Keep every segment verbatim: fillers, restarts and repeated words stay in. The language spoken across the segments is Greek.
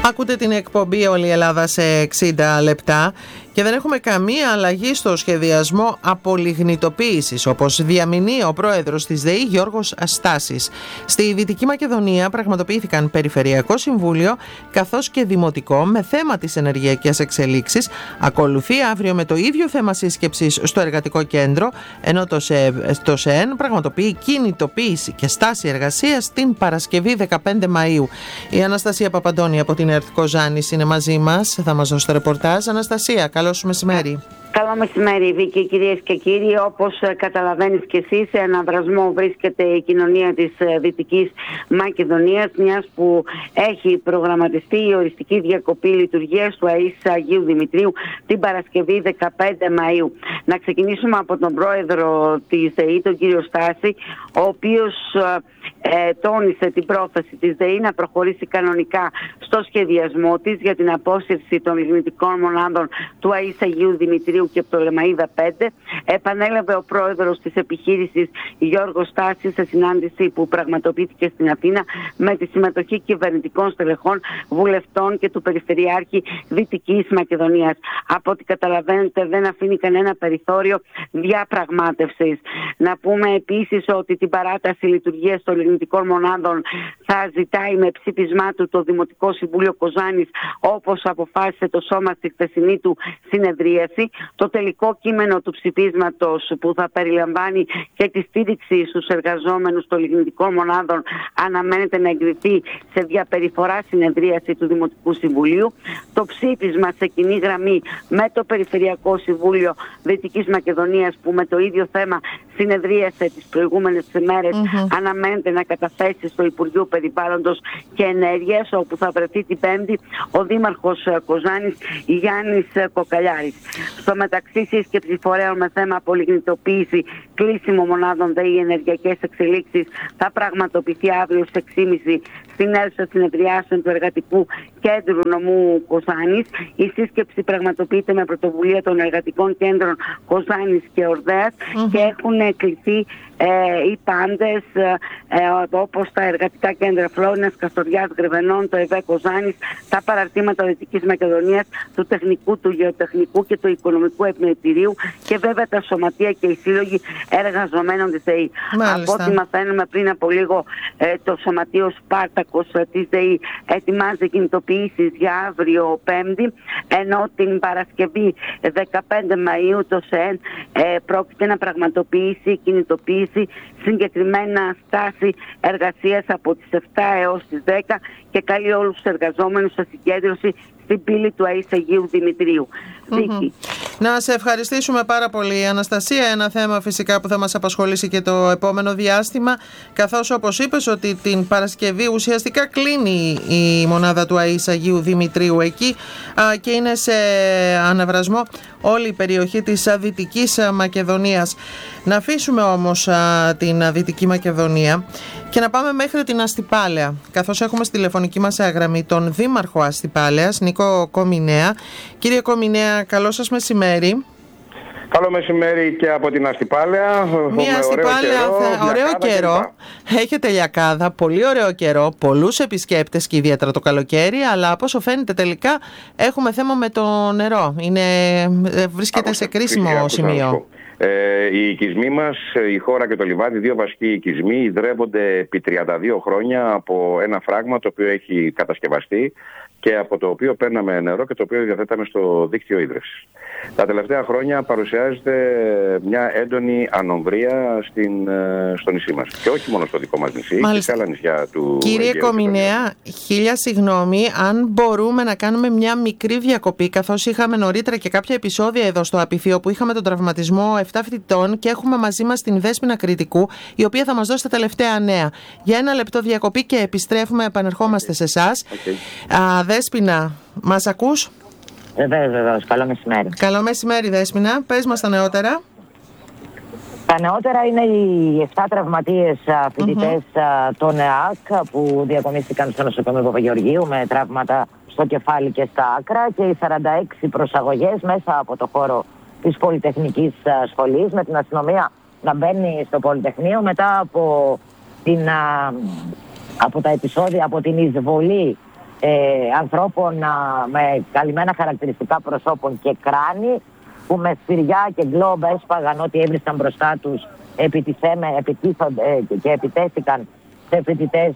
Ακούτε την εκπομπή «Όλη η Ελλάδα σε εξήντα λεπτά» και δεν έχουμε καμία αλλαγή στο σχεδιασμό απολιγνητοποίησης, όπως διαμηνεί ο πρόεδρος της ΔΕΗ Γιώργος Στάσης. Στη Δυτική Μακεδονία πραγματοποιήθηκαν Περιφερειακό Συμβούλιο καθώς και Δημοτικό με θέμα τις ενεργειακές εξελίξεις. Ακολουθεί αύριο με το ίδιο θέμα σύσκεψης στο Εργατικό Κέντρο, ενώ το, ΣΕ, το ΣΕΕΝ πραγματοποιεί κινητοποίηση και στάση εργασίας την Παρασκευή δεκαπέντε Μαΐου. Η Αναστασία Παπαντώνη από την ΕΡΤ Κοζάνης είναι μαζί μας, θα μας δώσει το ρεπορτάζ. Αναστασία, καλώς μεσημέρι. Καλό μεσημέρι, Βίκη, κυρίες και κύριοι. Όπως καταλαβαίνεις και εσύ, σε αναβρασμό βρίσκεται η κοινωνία της Δυτικής Μακεδονίας, μιας που έχει προγραμματιστεί η οριστική διακοπή λειτουργίας του ΑΕΣ Αγίου Δημητρίου την Παρασκευή δεκαπέντε Μαΐου. Να ξεκινήσουμε από τον πρόεδρο της ΔΕΗ, τον κύριο Στάση, ο οποίος ε, τόνισε την πρόθεση της ΔΕΗ να προχωρήσει κανονικά στο σχεδιασμό της για την απόσυρση των λιγνητικών μονάδων του ΑΕΣ Αγίου Δημητρίου και Πτολεμαΐδα πέντε. Επανέλαβε ο πρόεδρος της επιχείρησης Γιώργος Στάσης σε συνάντηση που πραγματοποιήθηκε στην Αθήνα με τη συμμετοχή κυβερνητικών στελεχών, βουλευτών και του Περιφερειάρχη Δυτικής Μακεδονίας. Από ό,τι καταλαβαίνετε, δεν αφήνει κανένα περιθώριο διαπραγμάτευσης. Να πούμε επίσης ότι την παράταση λειτουργίας των λιγνητικών μονάδων θα ζητάει με ψήφισμά του το Δημοτικό Συμβούλιο Κοζάνης, όπως αποφάσισε το σώμα στη χθεσινή του συνεδρίαση. Το τελικό κείμενο του ψηφίσματος, που θα περιλαμβάνει και τη στήριξη στους εργαζόμενους των λιγνητικών μονάδων, αναμένεται να εγκριθεί σε διαπεριφορά συνεδρίαση του Δημοτικού Συμβουλίου. Το ψήφισμα σε κοινή γραμμή με το Περιφερειακό Συμβούλιο Δυτικής Μακεδονίας, που με το ίδιο θέμα συνεδρίασε τις προηγούμενες ημέρες, mm-hmm. αναμένεται να καταθέσει στο Υπουργείο Περιβάλλοντος και Ενέργειας, όπου θα βρεθεί την Πέμπτη ο Δήμαρχος Κοζάνης Γιάννης Κοκαλιάρης. Στο μεταξύ, σύσκεψη φορέων με θέμα απολιγνητοποίηση, κλείσιμο μονάδων ΔΕΗ, ενεργειακές εξελίξεις θα πραγματοποιηθεί αύριο στις έξι και μισή στην αίθουσα συνεδριάσεων του Εργατικού Κέντρου Νομού Κοζάνης. Η σύσκεψη πραγματοποιείται με πρωτοβουλία των Εργατικών Κέντρων Κοζάνης και Ορδέας mm-hmm. και έχουν κληθεί ε, οι πάντες ε, ε, όπως τα Εργατικά Κέντρα Φλόρινας, Καστοριάς, Γρεβενών, το ΕΒΕ Κοζάνης, τα παραρτήματα Δυτικής Μακεδονίας, του Τεχνικού, του Γεωτεχνικού και του Οικονομικού Επιμελητηρίου και βέβαια τα σωματεία και οι σύλλογοι εργαζομένων της ΔΕΗ. Από ό,τι μαθαίνουμε πριν από λίγο, ε, το σωματείο Σπάρτακος ε, της ΔΕΗ ετοιμάζει κινητοποιήσεις για αύριο Πέμπτη, ενώ την Παρασκευή δεκαπέντε Μαΐου το ΣΕΕΝ ε, πρόκειται να πραγματοποιήσει κινητοποίηση, συγκεκριμένα στάση εργασίας από τις επτά έως τις δέκα, και καλεί όλους τους εργαζόμενους σε συγκέντρωση στην πύλη του ΑΕΣ Αγίου Δημητρίου. Mm-hmm. Να σε ευχαριστήσουμε πάρα πολύ, Αναστασία. Ένα θέμα φυσικά που θα μας απασχολήσει και το επόμενο διάστημα, καθώς όπως είπες ότι την Παρασκευή ουσιαστικά κλείνει η μονάδα του ΑΕΣ Αγίου Δημητρίου εκεί α, και είναι σε αναβρασμό όλη η περιοχή της Δυτικής Μακεδονίας. Να αφήσουμε όμως α, την Δυτική Μακεδονία και να πάμε μέχρι την Αστυπάλαια, καθώς έχουμε στη τηλεφωνική μας γραμμή τον Δήμαρχο Αστυπάλαιας, Νίκο Κομινέα. Κύριε Κομινέα, καλό σας μεσημέρι. Καλό μεσημέρι και από την Αστυπάλαια. Μια Αστυπάλαια, ωραίο καιρό, ωραίο καιρό. Έχετε λιακάδα, πολύ ωραίο καιρό, πολλούς επισκέπτες και ιδιαίτερα το καλοκαίρι, αλλά από όσο φαίνεται τελικά έχουμε θέμα με το νερό. Είναι, βρίσκεται Άκουσα, σε κρίσιμο φυσικά, σημείο. Ε, οι οικισμοί μας, η χώρα και το λιβάδι, δύο βασικοί οικισμοί, ιδρεύονται επί τριάντα δύο χρόνια από ένα φράγμα το οποίο έχει κατασκευαστεί και από το οποίο παίρναμε νερό και το οποίο διαθέταμε στο δίκτυο ίδρευσης. Τα τελευταία χρόνια παρουσιάζεται μια έντονη ανομβρία στην, στο νησί μας. Και όχι μόνο στο δικό μας νησί, Μάλιστα. και σε άλλα νησιά του Κύριε Κομινέα, χίλια συγγνώμη, αν μπορούμε να κάνουμε μια μικρή διακοπή, καθώς είχαμε νωρίτερα και κάποια επεισόδια εδώ στο Απιθείο που είχαμε τον τραυματισμό επτά φοιτητών και έχουμε μαζί μας την Δέσποινα Κρητικού, η οποία θα μας δώσει τα τελευταία νέα. Για ένα λεπτό διακοπή και επιστρέφουμε, επανερχόμαστε okay. σε εσάς. Okay. Δέσποινα, μας ακούς? Βεβαίως, βεβαίως. Καλό μεσημέρι. Καλό μεσημέρι, Δέσποινα. Πες μας τα νεότερα. Τα νεότερα είναι οι επτά τραυματίες φοιτητές mm-hmm. των ΕΑΚ που διακομίστηκαν στο νοσοκομείο Παπαγεωργίου με τραύματα στο κεφάλι και στα άκρα, και οι σαράντα έξι προσαγωγές μέσα από το χώρο της Πολυτεχνικής Σχολής, με την αστυνομία να μπαίνει στο Πολυτεχνείο μετά από, την, από τα επεισόδια, από την εισβολή ε, ανθρώπων α, με καλυμμένα χαρακτηριστικά προσώπων και κράνη, που με σφυριά και γκλόμπ έσπαγαν ό,τι έβρισκαν μπροστά τους και επιτέθηκαν σε φοιτητές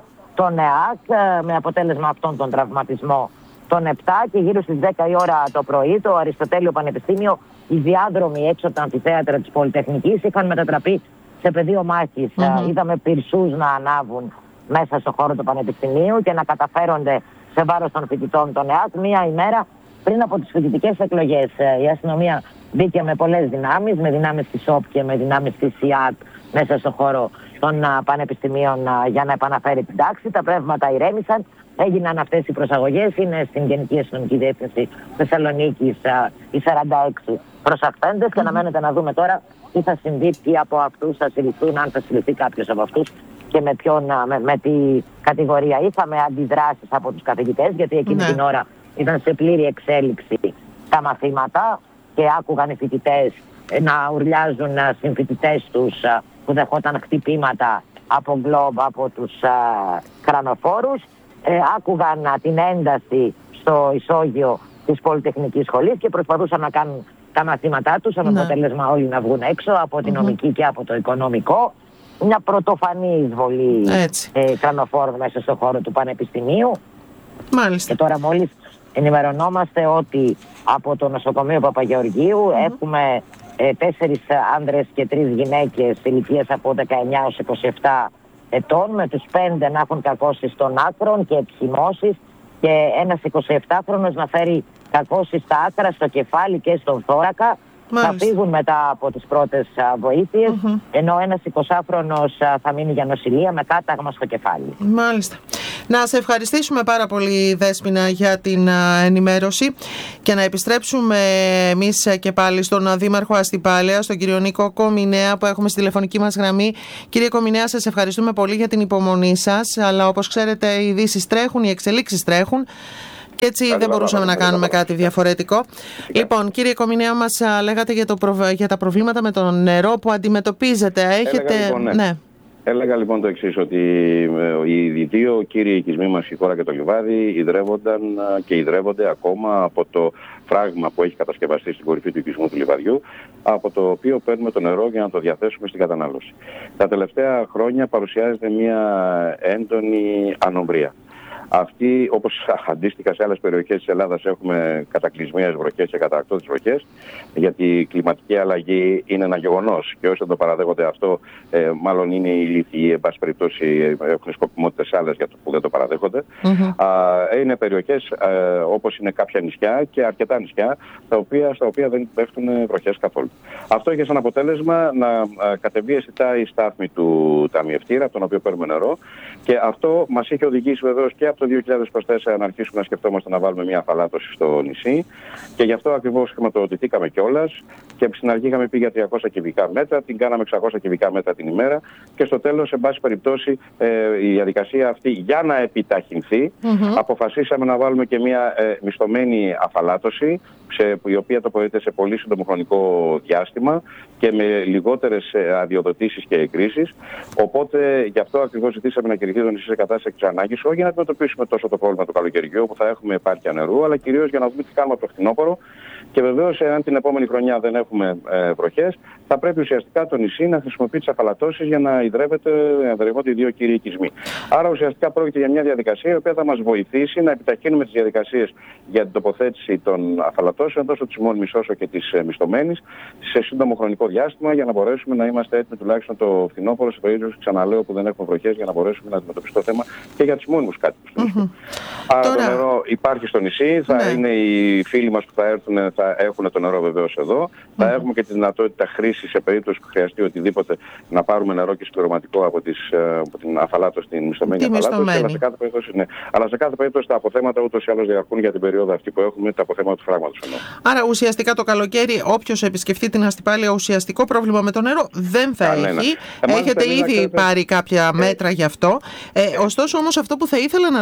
των ΕΑΚ, με αποτέλεσμα αυτόν τον τραυματισμό των επτά. Και γύρω στις δέκα η ώρα το πρωί, το Αριστοτέλειο Πανεπιστήμιο, οι διάδρομοι έξω από τα αμφιθέατρα της Πολυτεχνικής είχαν μετατραπεί σε πεδίο μάχης. Mm-hmm. Είδαμε πυρσούς να ανάβουν μέσα στο χώρο του Πανεπιστημίου και να καταφέρονται σε βάρος των φοιτητών των ΕΑΚ μία ημέρα πριν από τις φοιτητικές εκλογές. Η αστυνομία μπήκε με πολλές δυνάμεις, με δυνάμεις της ΟΠ και με δυνάμεις της ΙΑΤ μέσα στο χώρο των α, πανεπιστημίων α, για να επαναφέρει την τάξη. Τα πνεύματα ηρέμησαν, έγιναν αυτές οι προσαγωγές, είναι στην Γενική Αστυνομική Διεύθυνση Θεσσαλονίκης α, οι σαράντα έξι προσαχθέντες mm-hmm. και αναμένεται να δούμε τώρα τι θα συμβεί, τι από αυτούς θα συλληφθούν, αν θα συλληφθεί κάποιος από αυτούς και με, ποιον, με, με τι κατηγορία. Είχαμε αντιδράσεις από τους καθηγητές, γιατί εκείνη mm-hmm. την ώρα ήταν σε πλήρη εξέλιξη τα μαθήματα και άκουγαν οι φοιτητές να ουρλιάζουν συμφοιτητές τους που δεχόταν χτυπήματα από γκλόμπ από τους α, κρανοφόρους. Ε, άκουγαν α, την ένταση στο ισόγειο της Πολυτεχνικής Σχολής και προσπαθούσαν να κάνουν τα μαθήματά τους, με αποτέλεσμα όλοι να βγουν έξω από την mm-hmm. νομική και από το οικονομικό. Μια πρωτοφανή εισβολή ε, κρανοφόρων μέσα στο χώρο του Πανεπιστημίου. Μάλιστα. Και τώρα μόλις ενημερωνόμαστε ότι από το νοσοκομείο Παπαγεωργίου mm-hmm. έχουμε ε, τέσσερις άνδρες και τρεις γυναίκες ηλικίες από δεκαεννιά έως είκοσι επτά ετών, με τους πέντε να έχουν κακώσεις των άκρων και εκχυμώσεις και ένας εικοσιεπτάχρονος να φέρει κακώσεις στα άκρα, στο κεφάλι και στον θώρακα. Μάλιστα. Θα φύγουν μετά από τις πρώτες βοήθειες, mm-hmm. ενώ ένας εικοσάχρονος θα μείνει για νοσηλεία με κάταγμα στο κεφάλι. Μάλιστα. Να σε ευχαριστήσουμε πάρα πολύ, Δέσποινα, για την ενημέρωση και να επιστρέψουμε εμείς και πάλι στον Δήμαρχο Αστυπάλαιας, τον κύριο Νίκο Κομινέα, που έχουμε στη τηλεφωνική μας γραμμή. Κύριε Κομινέα, σας ευχαριστούμε πολύ για την υπομονή σας, αλλά όπως ξέρετε οι ειδήσεις τρέχουν, οι εξελίξεις τρέχουν. Και έτσι Καλή δεν μπορούσαμε να κάνουμε κάτι διαφορετικό. Yeah. Λοιπόν, κύριε Κομινέα, μας λέγατε για, το προ... για τα προβλήματα με το νερό που αντιμετωπίζετε. Έχετε... Έλεγα λοιπόν, ναι. Ναι. Έλεγα λοιπόν το εξής, ότι οι δύο κύριοι οικισμοί μας, η Χώρα και το Λιβάδι, ιδρεύονταν και ιδρεύονται ακόμα από το φράγμα που έχει κατασκευαστεί στην κορυφή του οικισμού του Λιβαδιού, από το οποίο παίρνουμε το νερό για να το διαθέσουμε στην κατανάλωση. Τα τελευταία χρόνια παρουσιάζεται μια έντονη ανομβρία. Αυτή, όπως αντίστοιχα σε άλλες περιοχές της Ελλάδας, έχουμε κατακλυσμίες βροχές και καταρακτώδεις βροχές, γιατί η κλιματική αλλαγή είναι ένα γεγονός και όσοι δεν το παραδέχονται αυτό, ε, μάλλον είναι οι ηλίθιοι, εν πάση περιπτώσει έχουν σκοπιμότητες άλλες για το που δεν το παραδέχονται. Mm-hmm. Α, είναι περιοχές ε, όπως είναι κάποια νησιά και αρκετά νησιά, τα οποία, στα οποία δεν πέφτουν βροχές καθόλου. Αυτό είχε σαν αποτέλεσμα να α, κατεβεί αισθητά η στάθμη του ταμιευτήρα, από τον οποίο παίρνουμε νερό, και αυτό μας είχε οδηγήσει βεβαίως και από το δύο χιλιάδες είκοσι τέσσερα να αρχίσουμε να σκεφτόμαστε να βάλουμε μια αφαλάτωση στο νησί, και γι' αυτό ακριβώς χρηματοδοτηθήκαμε κιόλας και στην αρχή είχαμε πει για τριακόσια κυβικά μέτρα, την κάναμε εξακόσια κυβικά μέτρα την ημέρα και στο τέλος, σε πάση περιπτώσει, ε, η διαδικασία αυτή για να επιταχυνθεί, mm-hmm. αποφασίσαμε να βάλουμε και μια ε, μισθωμένη αφαλάτωση, σε, η οποία τοποθετείται σε πολύ σύντομο χρονικό διάστημα και με λιγότερες αδειοδοτήσεις και εγκρίσεις. Οπότε γι' αυτό ακριβώς ζητήσαμε να κηρυχθεί το νησί σε κατάσταση της ανάγκης, όχι για να αντιμετωπίσουμε τόσο το πρόβλημα του καλοκαιριού, όπου θα έχουμε επάρκεια νερού, αλλά κυρίως για να δούμε τι κάνουμε από το φθινόπωρο. Και βεβαίως, αν την επόμενη χρονιά δεν έχουμε ε, βροχές, θα πρέπει ουσιαστικά το νησί να χρησιμοποιεί τις αφαλατώσεις για να ιδρεύεται, να ιδρυβόνται οι δύο κύριοι οικισμοί. Άρα ουσιαστικά πρόκειται για μια διαδικασία η οποία θα μας βοηθήσει να επιταχύνουμε τις διαδικασίες για την τοποθέτηση των αφαλατώσεων, τόσο της μόνιμης όσο και της ε, μισθωμένης, σε σύντομο χρονικό διάστημα, για να μπορέσουμε να είμαστε έτοιμοι τουλάχιστον το φθινόπωρο, σε περίπτωση, ξαναλέω, που δεν έχουμε βροχές, για να μπορέσουμε να αντιμετωπίσουμε το θέμα και για τους μόνιμους κάτοικους του νησιού. Mm-hmm. Άρα Τώρα... το νερό υπάρχει στο νησί, θα ναι. είναι οι φίλοι μας που θα έρθουν, θα έχουν το νερό βεβαίως εδώ. Mm-hmm. Θα έχουμε και τη δυνατότητα χρήση σε περίπτωση που χρειαστεί οτιδήποτε να πάρουμε νερό και συμπληρωματικό από, τις, από την αφαλάτωση, την μισθωμένη αφαλάτωση. Αλλά σε κάθε περίπτωση, ναι. Αλλά σε κάθε περίπτωση τα αποθέματα ούτως ή άλλως διαρκούν για την περίοδο αυτή που έχουμε, τα αποθέματα του φράγματος. Άρα ουσιαστικά το καλοκαίρι, όποιος επισκεφτεί την Αστυπάλεια, ουσιαστικό πρόβλημα με το νερό δεν θα Κανένα. έχει. Ε, Έχετε ήδη ξέρετε... πάρει κάποια μέτρα γι' αυτό. Ε, ωστόσο όμως αυτό που θα ήθελα να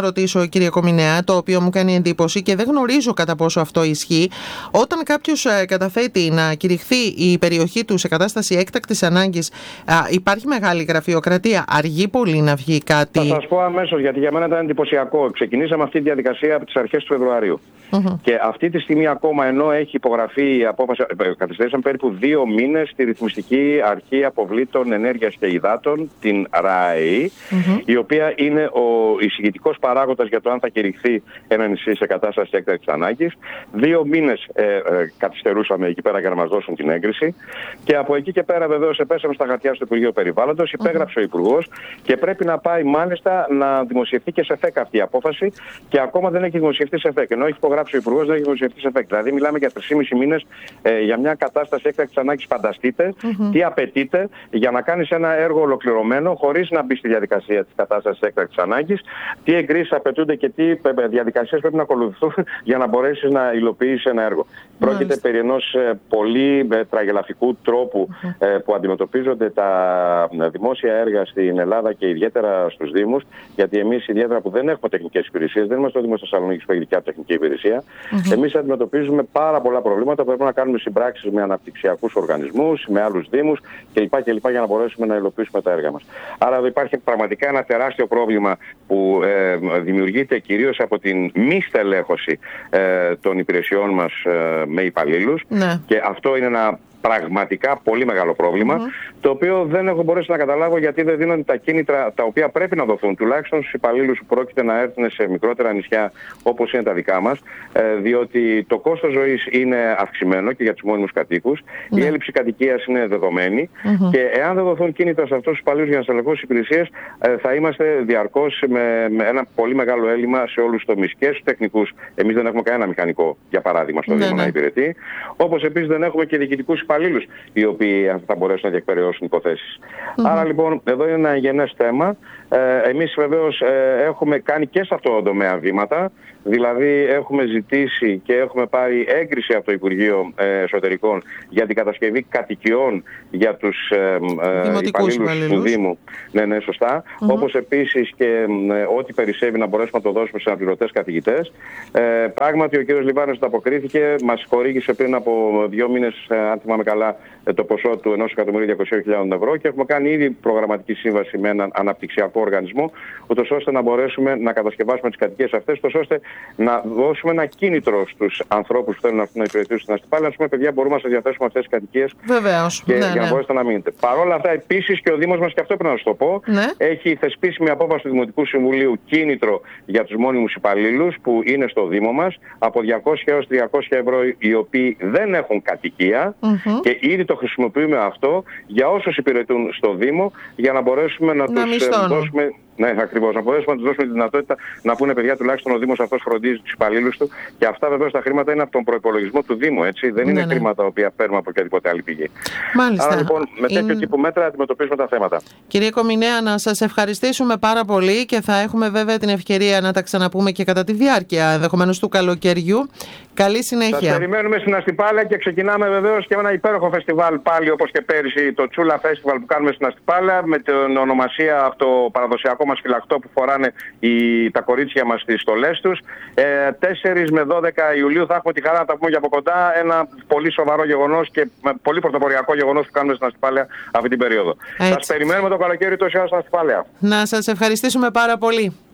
ρωτήσω, κύριε Κομινέα, το οποίο μου κάνει εντύπωση και δεν γνωρίζω κατά πόσο αυτό ισχύει. Όταν κάποιος καταθέτει να κηρυχθεί η περιοχή του σε κατάσταση έκτακτης ανάγκης, υπάρχει μεγάλη γραφειοκρατία? Αργεί πολύ να βγει κάτι? Θα σας πω αμέσως, γιατί για μένα ήταν εντυπωσιακό. Ξεκινήσαμε αυτή τη διαδικασία από τις αρχές του Φεβρουαρίου. Mm-hmm. Και αυτή τη στιγμή ακόμα, ενώ έχει υπογραφεί η απόφαση, καθυστερήσαμε περίπου δύο μήνες στη Ρυθμιστική Αρχή Αποβλήτων Ενέργειας και Υδάτων, την ΡΑΕΗ, mm-hmm. η οποία είναι ο εισηγητικός παράγοντας για το αν θα κηρυχθεί ένα νησί σε κατάσταση έκτακτης ανάγκης. Δύο μήνες ε, ε, καθυστερούσαμε εκεί πέρα για να μας δώσουν την έγκριση. Και από εκεί και πέρα, βεβαίως, επέσαμε στα χαρτιά στο Υπουργείο Περιβάλλοντος, υπέγραψε mm-hmm. ο Υπουργός και πρέπει να πάει μάλιστα να δημοσιευτεί και σε ΦΕΚ αυτή η απόφαση. Και ακόμα δεν έχει δημοσιευτεί σε ΦΕΚ. Ενώ έχει υπογράψει ο Υπουργός, δεν έχει δημοσιευτεί σε ΦΕΚ. Δηλαδή, μιλάμε για τρεις και μισό μήνες ε, για μια κατάσταση έκτακτης ανάγκης. Φανταστείτε mm-hmm. τι απαιτείται για να κάνεις ένα έργο ολοκληρωμένο χωρίς να μπει στη διαδικασία της κατάστασης έκτακτης ανάγκης, τι εγκρίσεις απαιτούνται και τι διαδικασίες πρέπει να ακολουθούν για να μπορέσεις να υλοποιήσεις ένα έργο. Mm-hmm. Πρόκειται περί ενός ε, πολύ ε, τραγελαφικού τρόπου mm-hmm. ε, που αντιμετωπίζονται τα ε, δημόσια έργα στην Ελλάδα και ιδιαίτερα στους Δήμους, γιατί εμείς ιδιαίτερα που δεν έχουμε τεχνικές υπηρεσίες, δεν είμαστε ο Δήμος Θεσσαλονίκης που έχει δικιά τεχνική υπηρεσία, mm-hmm. εμείς αντιμετωπίζουμε πάρα πολλά προβλήματα που πρέπει να κάνουμε συμπράξεις με αναπτυξιακούς οργανισμούς, με άλλους Δήμους κλπ. κλπ. Για να μπορέσουμε να υλοποιήσουμε τα έργα μας. Άρα εδώ υπάρχει πραγματικά ένα τεράστιο πρόβλημα που ε, δημιουργείται κυρίως από την μη στελέχωση ε, των υπηρεσιών μας ε, με υπαλλήλους. Ναι. Και αυτό είναι ένα πραγματικά πολύ μεγάλο πρόβλημα, mm-hmm. το οποίο δεν έχω μπορέσει να καταλάβω γιατί δεν δίνονται τα κίνητρα τα οποία πρέπει να δοθούν, τουλάχιστον στους υπαλλήλους που πρόκειται να έρθουν σε μικρότερα νησιά όπως είναι τα δικά μας, ε, διότι το κόστος ζωής είναι αυξημένο και για τους μόνιμους κατοίκους, mm-hmm. η έλλειψη κατοικίας είναι δεδομένη mm-hmm. και εάν δεν δοθούν κίνητρα σε αυτούς τους υπαλλήλους για να στελεχώσουν υπηρεσίες, ε, θα είμαστε διαρκώς με, με ένα πολύ μεγάλο έλλειμμα σε όλους τους τομείς και στους τεχνικούς. Εμείς δεν έχουμε κανένα μηχανικό, για παράδειγμα, στο mm-hmm. Δήμο να υπηρετεί, όπως επίσης δεν έχουμε και διοικητικούς υπαλλήλους οι οποίοι θα μπορέσουν να διεκπεραιώσουν υποθέσεις. Mm-hmm. Άρα λοιπόν εδώ είναι ένα γενές θέμα. Ε, εμείς βεβαίως ε, έχουμε κάνει και σε αυτό το τομέα βήματα. Δηλαδή έχουμε ζητήσει και έχουμε πάρει έγκριση από το Υπουργείο ε, Εσωτερικών για την κατασκευή κατοικιών για τους ε, ε, υπαλλήλους του Δήμου. Ναι, ναι, σωστά. Mm-hmm. Όπως επίσης και ε, ό,τι περισσεύει να μπορέσουμε να το δώσουμε σε αναπληρωτές καθηγητές. Ε, πράγματι ο κ. Λιβάνος αποκρίθηκε, μας χορήγησε πριν από δύο μήνες, ε, αν θυμάμαι καλά, ε, το ποσό του ενός εκατομμυρίου διακοσίων χιλιάδων ευρώ και έχουμε κάνει ήδη προγραμματική σύμβαση με έναν αναπτυξιακό οργανισμό, ούτως ώστε να μπορέσουμε να κατασκευάσουμε τις κατοικίες αυτές, ούτως ώστε να δώσουμε ένα κίνητρο στους ανθρώπους που θέλουν να υπηρετήσουν στην Αστυπάλαια. Να πούμε, παιδιά, μπορούμε να σας διαθέσουμε αυτές τις κατοικίες. Βεβαίως. Και ναι, για να ναι. μπορέσετε να μείνετε. Παρ' όλα αυτά, επίσης και ο Δήμος μας, και αυτό πρέπει να σας το πω, ναι. έχει θεσπίσει μια απόφαση του Δημοτικού Συμβουλίου κίνητρο για τους μόνιμους υπαλλήλους που είναι στο Δήμο μας από διακόσια έως τριακόσια ευρώ, οι οποίοι δεν έχουν κατοικία mm-hmm. και ήδη το χρησιμοποιούμε αυτό για όσους υπηρετούν στο Δήμο για να μπορέσουμε να, να τους ε, δώσουμε. Ναι, ακριβώς. Να μπορέσουμε να τους δώσουμε τη δυνατότητα να πούνε, παιδιά, τουλάχιστον ο Δήμος αυτός φροντίζει τους υπαλλήλους του. Και αυτά βεβαίως τα χρήματα είναι από τον προϋπολογισμό του Δήμου, έτσι. Δεν ναι, είναι ναι. χρήματα τα οποία παίρνουμε από οποιαδήποτε άλλη πηγή. Μάλιστα. Άρα λοιπόν με τέτοιο είναι... τύπου μέτρα αντιμετωπίζουμε τα θέματα. Κύριε Κομινέα, να σας ευχαριστήσουμε πάρα πολύ και θα έχουμε βέβαια την ευκαιρία να τα ξαναπούμε και κατά τη διάρκεια ενδεχομένως του καλοκαιριού. Καλή συνέχεια. Σας περιμένουμε στην Αστυπάλαια και ξεκινάμε βεβαίως και με ένα υπέροχο φεστιβάλ πάλι όπως και πέρυσι, το Τσούλα Festival που κάνουμε στην Αστυπάλαια με την ονομασία από το παραδοσιακό μας φυλακτό που φοράνε οι, τα κορίτσια μας στις στολές τους. Ε, τέσσερις με δώδεκα Ιουλίου θα έχουμε τη χαρά να τα πούμε για από κοντά. Ένα πολύ σοβαρό γεγονός και πολύ πρωτοποριακό γεγονός που κάνουμε στην Αστυπάλαια αυτή την περίοδο. Έτσι. Σας περιμένουμε το καλοκαίρι τόσο στην Αστυπάλαια. Να σας ευχαριστήσουμε πάρα πολύ.